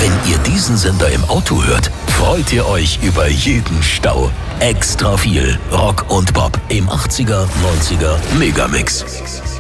Wenn ihr diesen Sender im Auto hört, freut ihr euch über jeden Stau. Extra viel Rock und Pop im 80er, 90er Megamix.